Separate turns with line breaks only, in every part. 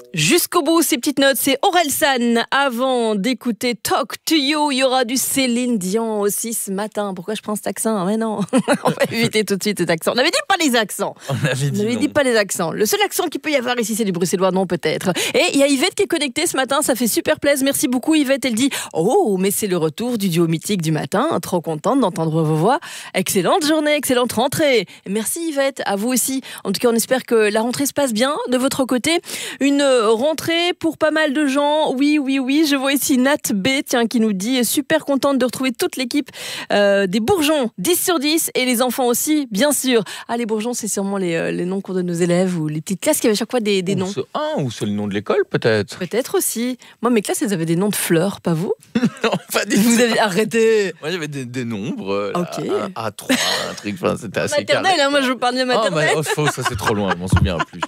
Jusqu'au bout, ces petites notes, c'est Orelsan. Avant d'écouter Talk to You, il y aura du Céline Dion aussi ce matin. Pourquoi je prends cet accent? Mais non, on va éviter tout de suite cet accent. On avait dit pas les accents.
On avait dit
pas les accents. Le seul accent qu'il peut y avoir ici, c'est du bruxellois, non peut-être. Et il y a Yvette qui est connectée ce matin, ça fait super plaisir. Merci beaucoup Yvette. Elle dit « Oh, mais c'est le retour du duo mythique du matin. Trop contente d'entendre vos voix. Excellente journée, excellente rentrée. » Merci Yvette, à vous aussi. En tout cas, on espère que la rentrée se passe bien de votre côté. Une rentrée pour pas mal de gens. Oui. Je vois ici Nat B, qui nous dit super contente de retrouver toute l'équipe des Bourgeons, 10 sur 10, et les enfants aussi, bien sûr. Ah, les Bourgeons, c'est sûrement les noms qu'on donne aux élèves ou les petites classes qui avaient chaque fois des noms.
Ou c'est le nom de l'école, peut-être.
Peut-être aussi. Moi, mes classes, elles avaient des noms de fleurs, pas vous?
Non, pas des
Vous avez arrêté.
Moi, j'avais des nombres.
Ok.
A3, un truc. Enfin, c'était assez
maternelle,
carré.
moi, je vous parle de maternelle.
Ça, c'est trop loin. Je m'en souviens plus.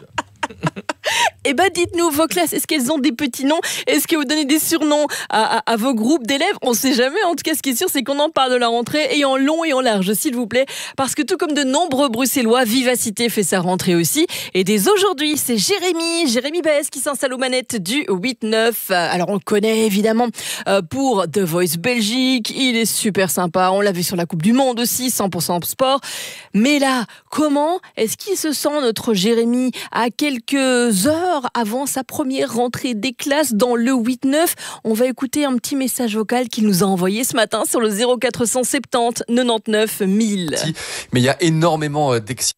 Eh ben, dites-nous, vos classes, est-ce qu'elles ont des petits noms? Est-ce que vous donnez des surnoms à vos groupes d'élèves? On sait jamais. En tout cas, ce qui est sûr, c'est qu'on en parle de la rentrée, et en long et en large, s'il vous plaît. Parce que tout comme de nombreux Bruxellois, Vivacité fait sa rentrée aussi. Et dès aujourd'hui, c'est Jérémy Bess qui s'installe aux manettes du 8-9. Alors, on le connaît évidemment pour The Voice Belgique. Il est super sympa. On l'a vu sur la Coupe du Monde aussi, 100% sport. Mais là, comment est-ce qu'il se sent, notre Jérémy, à quelques heures avant sa première rentrée des classes dans le 8-9? On va écouter un petit message vocal qu'il nous a envoyé ce matin sur le 0470 99 1000.
Mais il y a énormément d'excitation.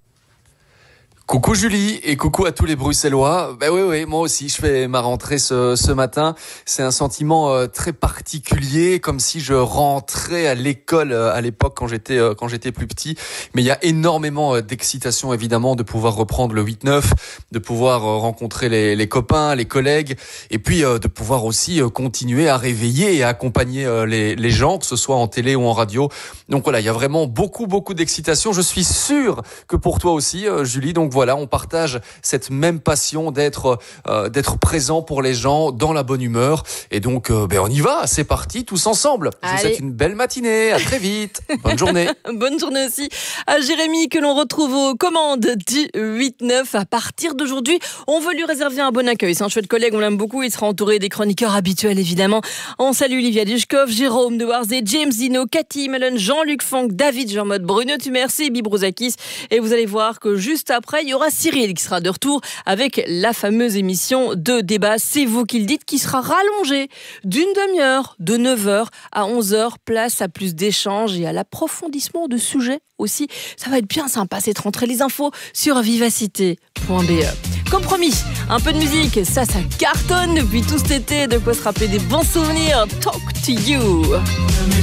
Coucou Julie et coucou à tous les Bruxellois. Oui, moi aussi je fais ma rentrée ce matin. C'est un sentiment très particulier, comme si je rentrais à l'école à l'époque quand j'étais plus petit. Mais il y a énormément d'excitation évidemment de pouvoir reprendre le 8-9, de pouvoir rencontrer les copains, les collègues, et puis de pouvoir aussi continuer à réveiller et à accompagner les gens, que ce soit en télé ou en radio. Donc voilà, il y a vraiment beaucoup d'excitation. Je suis sûr que pour toi aussi, Julie. Donc voilà, on partage cette même passion d'être présent pour les gens dans la bonne humeur. Et donc, on y va, c'est parti, tous ensemble. Je vous souhaite une belle matinée, à très vite. Bonne journée.
Bonne journée aussi à Jérémy, que l'on retrouve aux commandes du 8-9 à partir d'aujourd'hui. On veut lui réserver un bon accueil. C'est un chouette collègue, on l'aime beaucoup. Il sera entouré des chroniqueurs habituels, évidemment. On salue Olivia Dushkov, Jérôme de Warzé, James Dino, Cathy Mellon, Jean-Luc Funk, David Jean-Mode, Bruno Tumercy, Bibrozakis. Et vous allez voir que juste après, il y aura Cyril qui sera de retour avec la fameuse émission de débat. C'est vous qui le dites, qui sera rallongée d'une demi-heure, de 9h à 11h. Place à plus d'échanges et à l'approfondissement de sujets aussi. Ça va être bien sympa cette rentrée. Les infos sur vivacité.be. Comme promis, un peu de musique, ça cartonne depuis tout cet été. De quoi se rappeler des bons souvenirs. Talk to You.